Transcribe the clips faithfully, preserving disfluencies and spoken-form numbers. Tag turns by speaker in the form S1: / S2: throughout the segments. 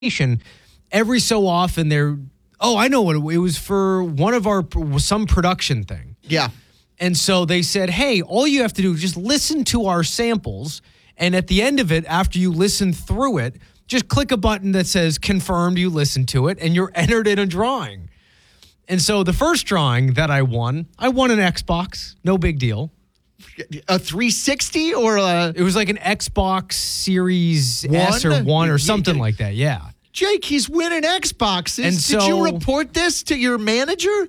S1: every so often they're, oh, I know what it, it was for one of our, some production thing.
S2: Yeah.
S1: And so they said, hey, all you have to do is just listen to our samples. And at the end of it, after you listen through it, just click a button that says confirmed you listened to it and you're entered in a drawing. And so the first drawing that I won, I won an Xbox. No big deal.
S2: A three sixty or a...
S1: It was like an Xbox Series one? S or one or something like that, yeah.
S2: Jake, he's winning Xboxes.
S1: And
S2: Did
S1: so,
S2: you report this to your manager?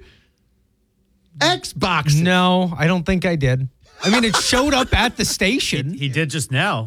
S2: Xboxes.
S1: No, I don't think I did. I mean, it showed up at the station.
S3: He, he did just now.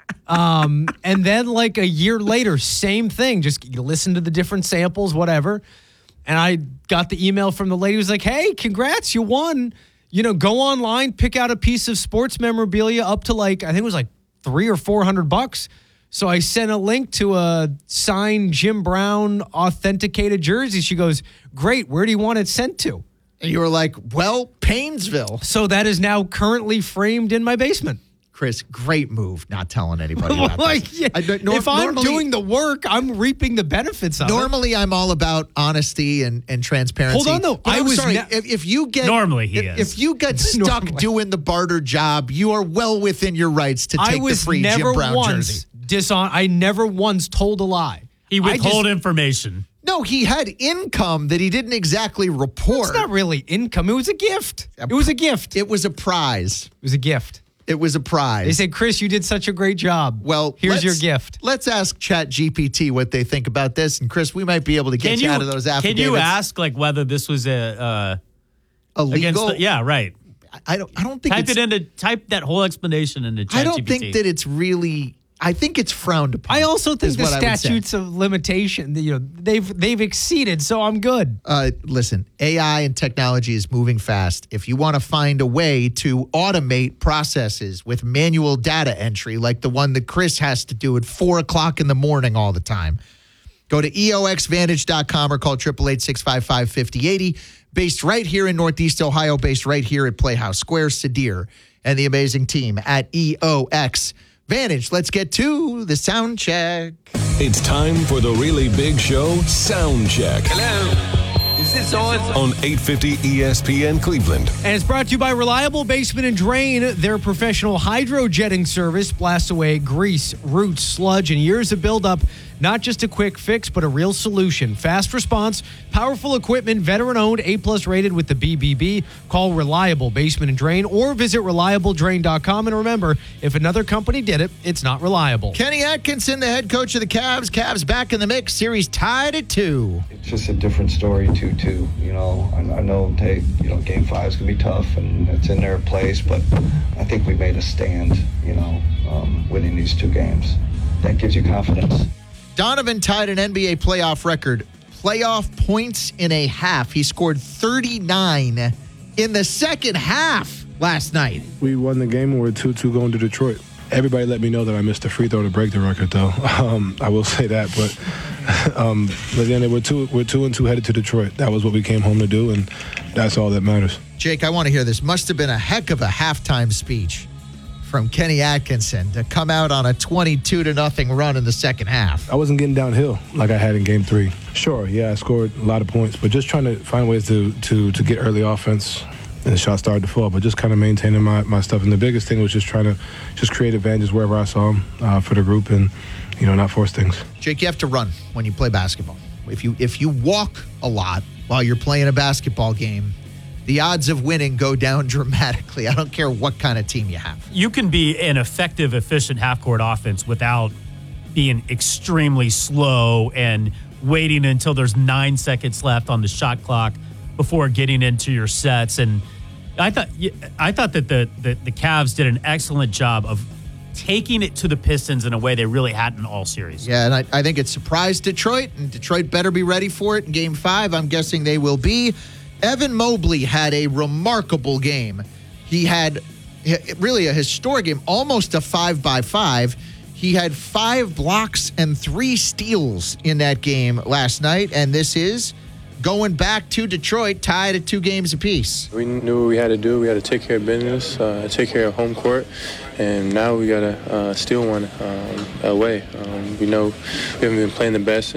S1: Um, and then like a year later, same thing. Just listen to the different samples, whatever. And I got the email from the lady who was like, hey, congrats, you won. You know, go online, pick out a piece of sports memorabilia up to like, I think it was like three or four hundred bucks. So I sent a link to a signed Jim Brown authenticated jersey. She goes, great, where do you want it sent to?
S2: And you were like, well, Paynesville.
S1: So that is now currently framed in my basement.
S2: Chris, great move, not telling anybody about
S1: like,
S2: this.
S1: yeah.
S2: I, nor-
S1: if I'm
S2: normally,
S1: doing the work, I'm reaping the benefits of
S2: normally
S1: it.
S2: I'm all about honesty and, and transparency.
S1: Hold on, though.
S2: But
S1: I
S2: I'm
S1: was
S2: sorry.
S1: ne-
S2: if, if you get
S3: Normally he
S2: if,
S3: is.
S2: if you get stuck
S1: Normally.
S2: doing the barter job, you are well within your rights to take
S1: I
S2: the
S1: was
S2: free
S1: never
S2: Jim Brown
S1: once
S2: jersey.
S1: dishon- I never once told a lie.
S3: He
S1: I
S3: withhold
S1: just-
S3: information.
S2: No, he had income that he didn't exactly report.
S1: It's not really income. It was a gift. It was a gift. It
S2: It was a prize.
S1: was a gift.
S2: It was a prize.
S1: They said, Chris, you did such a great job.
S2: Well,
S1: here's
S2: let's-
S1: your gift.
S2: Let's ask Chat G P T what they think about this. And Chris, we might be able to get
S3: Can
S2: you,
S3: you,
S2: out of those affidavits.
S3: can you ask like whether this was a uh,
S2: illegal?
S3: against the, yeah, right.
S2: I don't. I don't think.
S3: Type
S2: it's,
S3: it into type that whole explanation into ChatGPT.
S2: I don't think that it's really. I think it's frowned upon.
S1: I also think
S2: is
S1: the
S2: what I would say.
S1: statutes of limitation, you know, they've they've exceeded, so I'm good.
S2: Uh, listen, A I and technology is moving fast. If you want to find a way to automate processes with manual data entry, like the one that Chris has to do at four o'clock in the morning all the time, go to E O X Vantage dot com or call eight eight eight, six five five, five oh eight oh. Based right here in Northeast Ohio, based right here at Playhouse Square, Sadir, and the amazing team at E O X Vantage. Let's get to the sound check.
S4: It's time for the really big show, Sound Check.
S5: Hello. Is this on?
S4: On eight fifty E S P N Cleveland.
S1: And it's brought to you by Reliable Basement and Drain. Their professional hydro-jetting service blasts away grease, roots, sludge, and years of buildup. Not just a quick fix, but a real solution. Fast response, powerful equipment, veteran-owned, A-plus rated with the B B B. Call Reliable Basement and Drain or visit reliable drain dot com. And remember, if another company did it, it's not reliable.
S2: Kenny Atkinson, the head coach of the Cavs. Cavs back in the mix. Series tied at two.
S6: It's just a different story, two two. You know, I, I know they, you know, game five is going to be tough and it's in their place, but I think we made a stand, you know, um, winning these two games. That gives you confidence.
S2: Donovan tied an N B A playoff record. Playoff points in a half. He scored thirty-nine in the second half last night.
S7: We won the game and we're two two going to Detroit. Everybody let me know that I missed a free throw to break the record, though. Um, I will say that, but um, but then we're two we're two and two headed to Detroit. That was what we came home to do, and that's all that matters.
S2: Jake, I want to hear this. Must have been a heck of a halftime speech from Kenny Atkinson to come out on a twenty-two to nothing run in the second half.
S7: I wasn't getting downhill like I had in game three. Sure, yeah, I scored a lot of points, but just trying to find ways to to to get early offense. And the shot started to fall, but just kind of maintaining my, my stuff. And the biggest thing was just trying to just create advantages wherever I saw them uh, for the group and, you know, not force things.
S2: Jake, you have to run when you play basketball. If you if you walk a lot while you're playing a basketball game, the odds of winning go down dramatically. I don't care what kind of team you have.
S3: You can be an effective, efficient half-court offense without being extremely slow and waiting until there's nine seconds left on the shot clock before getting into your sets. And I thought I thought that the, the, the Cavs did an excellent job of taking it to the Pistons in a way they really hadn't all series.
S2: Yeah, and I, I think it surprised Detroit, and Detroit better be ready for it in game five. I'm guessing they will be. Evan Mobley had a remarkable game. He had really a historic game, almost a five by five. He had five blocks and three steals in that game last night, and this is going back to Detroit, tied at two games apiece.
S7: We knew what we had to do. We had to take care of business, uh, take care of home court, and now we got to uh, steal one um, away. Um, we know we haven't been playing the best.